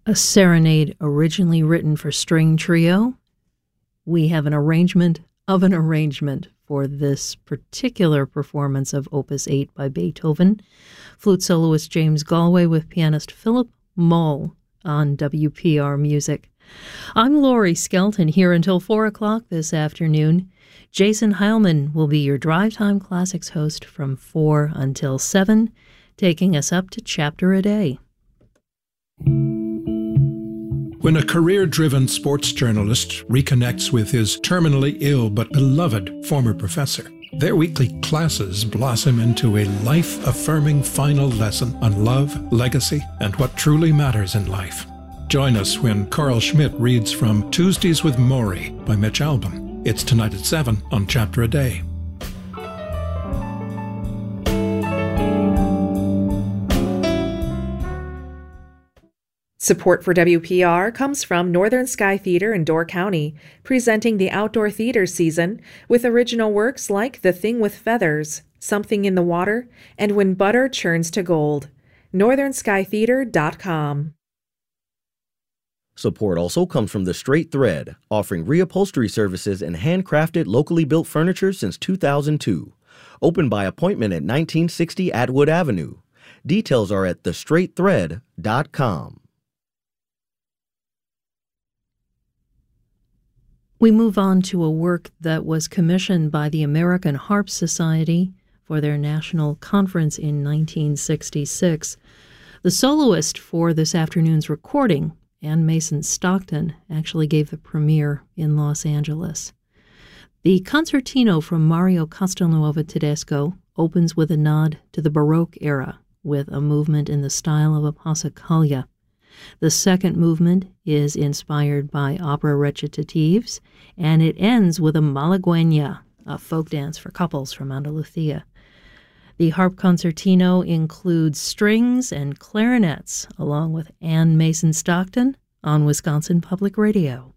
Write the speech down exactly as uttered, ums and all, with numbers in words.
A serenade originally written for string trio. We have an arrangement of an arrangement for this particular performance of Opus eight by Beethoven. Flute soloist James Galway with pianist Philip Mull on W P R Music. I'm Laurie Skelton, here until four o'clock this afternoon. Jason Heilman will be your Drive Time Classics host from four until seven, taking us up to chapter a day. When a career-driven sports journalist reconnects with his terminally ill but beloved former professor, their weekly classes blossom into a life-affirming final lesson on love, legacy, and what truly matters in life. Join us when Carl Schmidt reads from Tuesdays with Maury by Mitch Albom. It's tonight at seven on Chapter a Day. Support for W P R comes from Northern Sky Theater in Door County, presenting the outdoor theater season with original works like The Thing with Feathers, Something in the Water, and When Butter Churns to Gold. northern sky theater dot com. Support also comes from The Straight Thread, offering reupholstery services and handcrafted, locally built furniture since two thousand two. Open by appointment at nineteen sixty Atwood Avenue. Details are at the straight thread dot com. We move on to a work that was commissioned by the American Harp Society for their national conference in nineteen sixty-six. The soloist for this afternoon's recording, Ann Mason Stockton, actually gave the premiere in Los Angeles. The concertino from Mario Castelnuovo Tedesco opens with a nod to the Baroque era, with a movement in the style of a passacaglia. The second movement is inspired by opera recitatives, and it ends with a malagueña, a folk dance for couples from Andalusia. The harp concertino includes strings and clarinets, along with Ann Mason Stockton on Wisconsin Public Radio.